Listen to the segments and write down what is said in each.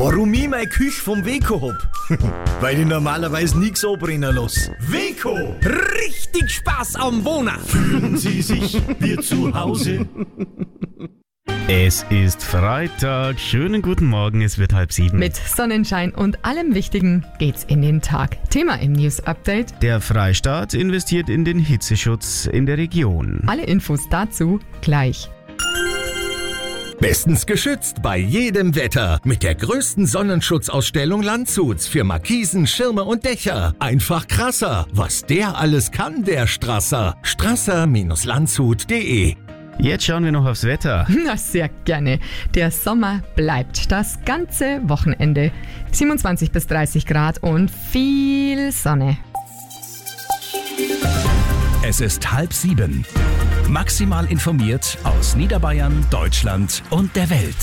Warum ich meine Küche vom Weco hab? Weil ich normalerweise nichts anbrennen lasse. Weco! Richtig Spaß am Wohnen! Fühlen Sie sich wie zu Hause? Es ist Freitag. Schönen guten Morgen, es wird 6:30. Mit Sonnenschein und allem Wichtigen geht's in den Tag. Thema im News Update. Der Freistaat investiert in den Hitzeschutz in der Region. Alle Infos dazu gleich. Bestens geschützt bei jedem Wetter mit der größten Sonnenschutzausstellung Landshuts für Markisen, Schirme und Dächer. Einfach krasser, was der alles kann, der Strasser. Strasser-landshut.de. Jetzt schauen wir noch aufs Wetter. Na, sehr gerne. Der Sommer bleibt das ganze Wochenende. 27 bis 30 Grad und viel Sonne. Es ist 6:30. Maximal informiert aus Niederbayern, Deutschland und der Welt.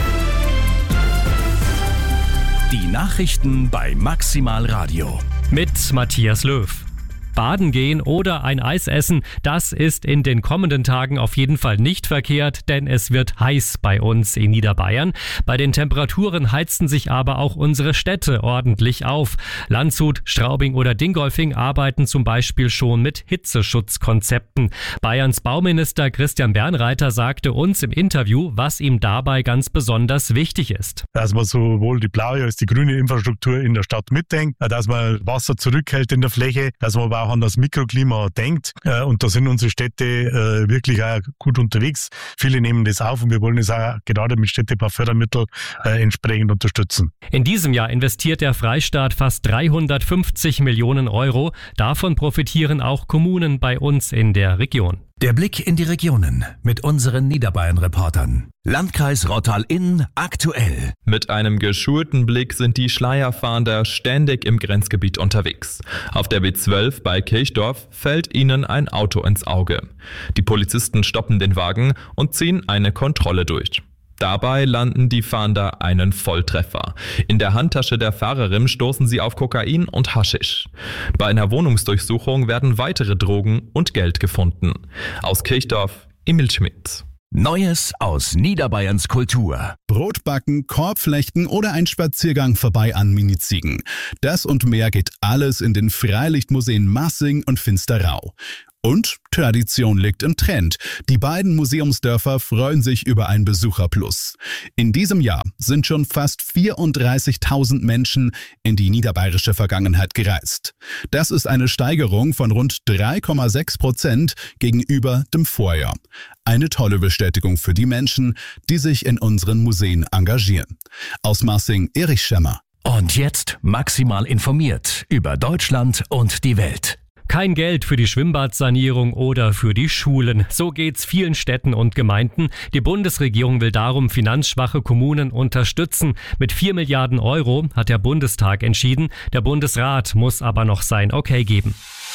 Die Nachrichten bei Maximal Radio. Mit Matthias Löw. Baden gehen oder ein Eis essen, das ist in den kommenden Tagen auf jeden Fall nicht verkehrt, denn es wird heiß bei uns in Niederbayern. Bei den Temperaturen heizen sich aber auch unsere Städte ordentlich auf. Landshut, Straubing oder Dingolfing arbeiten zum Beispiel schon mit Hitzeschutzkonzepten. Bayerns Bauminister Christian Bernreiter sagte uns im Interview, was ihm dabei ganz besonders wichtig ist. Dass man sowohl die blaue als die grüne Infrastruktur in der Stadt mitdenkt, dass man Wasser zurückhält in der Fläche, dass man aber auch an das Mikroklima denkt. Und da sind unsere Städte wirklich auch gut unterwegs. Viele nehmen das auf und wir wollen es auch gerade mit Städtebaufördermitteln entsprechend unterstützen. In diesem Jahr investiert der Freistaat fast 350 Millionen Euro. Davon profitieren auch Kommunen bei uns in der Region. Der Blick in die Regionen mit unseren Niederbayern-Reportern. Landkreis Rottal-Inn aktuell. Mit einem geschulten Blick sind die Schleierfahnder ständig im Grenzgebiet unterwegs. Auf der B12 bei Kirchdorf fällt ihnen ein Auto ins Auge. Die Polizisten stoppen den Wagen und ziehen eine Kontrolle durch. Dabei landen die Fahnder einen Volltreffer. In der Handtasche der Fahrerin stoßen sie auf Kokain und Haschisch. Bei einer Wohnungsdurchsuchung werden weitere Drogen und Geld gefunden. Aus Kirchdorf, Emil Schmidt. Neues aus Niederbayerns Kultur. Brotbacken, Korbflechten oder ein Spaziergang vorbei an Miniziegen. Das und mehr geht alles in den Freilichtmuseen Massing und Finsterau. Und Tradition liegt im Trend. Die beiden Museumsdörfer freuen sich über ein Besucherplus. In diesem Jahr sind schon fast 34.000 Menschen in die niederbayerische Vergangenheit gereist. Das ist eine Steigerung von rund 3,6% gegenüber dem Vorjahr. Eine tolle Bestätigung für die Menschen, die sich in unseren Museen engagieren. Aus Massing, Erich Schemmer. Und jetzt maximal informiert über Deutschland und die Welt. Kein Geld für die Schwimmbadsanierung oder für die Schulen. So geht's vielen Städten und Gemeinden. Die Bundesregierung will darum finanzschwache Kommunen unterstützen. Mit 4 Milliarden Euro hat der Bundestag entschieden. Der Bundesrat muss aber noch sein Okay geben.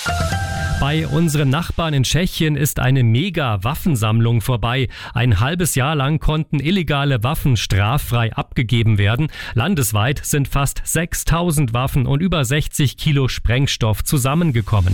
Bei unseren Nachbarn in Tschechien ist eine Mega-Waffensammlung vorbei. Ein halbes Jahr lang konnten illegale Waffen straffrei abgegeben werden. Landesweit sind fast 6.000 Waffen und über 60 Kilo Sprengstoff zusammengekommen.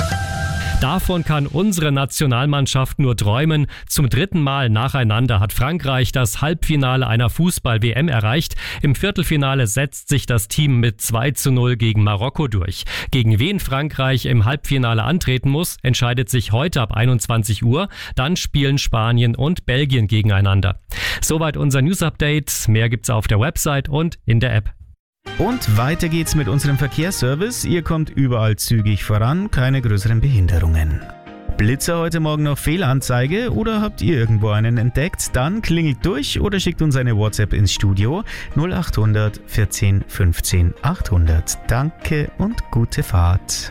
Davon kann unsere Nationalmannschaft nur träumen. Zum 3. Mal nacheinander hat Frankreich das Halbfinale einer Fußball-WM erreicht. Im Viertelfinale setzt sich das Team mit 2:0 gegen Marokko durch. Gegen wen Frankreich im Halbfinale antreten muss, entscheidet sich heute ab 21 Uhr. Dann spielen Spanien und Belgien gegeneinander. Soweit unser News-Update. Mehr gibt's auf der Website und in der App. Und weiter geht's mit unserem Verkehrsservice. Ihr kommt überall zügig voran, keine größeren Behinderungen. Blitzer heute Morgen noch Fehlanzeige oder habt ihr irgendwo einen entdeckt? Dann klingelt durch oder schickt uns eine WhatsApp ins Studio 0800 14 15 800. Danke und gute Fahrt.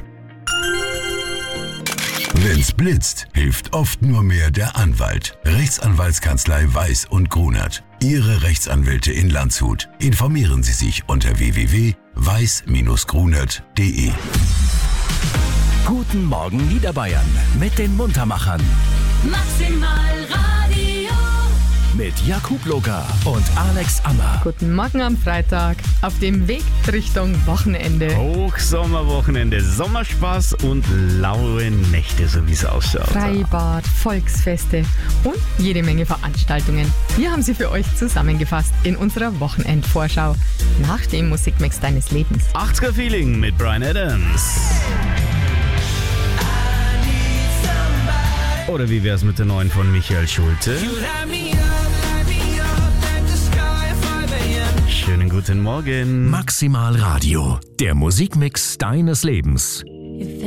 Wenn's blitzt, hilft oft nur mehr der Anwalt. Rechtsanwaltskanzlei Weiß und Grunert. Ihre Rechtsanwälte in Landshut. Informieren Sie sich unter www.weiß-grunert.de. Guten Morgen Niederbayern mit den Muntermachern. Maximal Radio. mit Jakub Locker und Alex Ammer. Guten Morgen am Freitag. Auf dem Weg Richtung Wochenende. Hochsommerwochenende, Sommerspaß und laue Nächte, so wie es ausschaut. Freibad, Volksfeste und jede Menge Veranstaltungen. Wir haben sie für euch zusammengefasst in unserer Wochenendvorschau. Nach dem Musikmix deines Lebens. 80er Feeling mit Bryan Adams. Oder wie wär's mit der neuen von Michael Schulte? Schönen guten Morgen. Maximal Radio, der Musikmix deines Lebens.